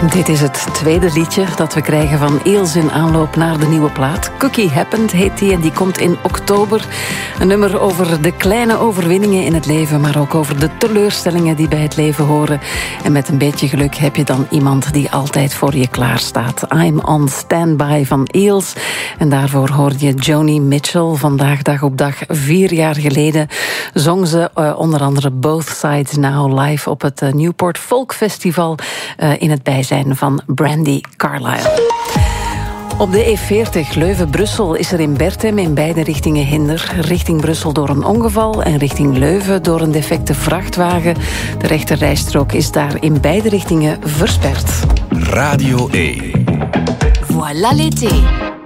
Dit is het tweede liedje dat we krijgen van Eels in aanloop naar de nieuwe plaat. Cookie Happened heet die en die komt in oktober. Een nummer over de kleine overwinningen in het leven, maar ook over de teleurstellingen die bij het leven horen. En met een beetje geluk heb je dan iemand die altijd voor je klaar staat. I'm on Standby van Eels. En daarvoor hoorde je Joni Mitchell. Vandaag, dag op dag, 4 jaar geleden, zong ze onder andere Both Sides Now live op het Newport Folk Festival in het bijzijn van Brandi Carlile. Op de E40 Leuven-Brussel is er in Berthem in beide richtingen hinder. Richting Brussel door een ongeval en richting Leuven door een defecte vrachtwagen. De rechterrijstrook is daar in beide richtingen versperd. Radio 1. Voilà l'été.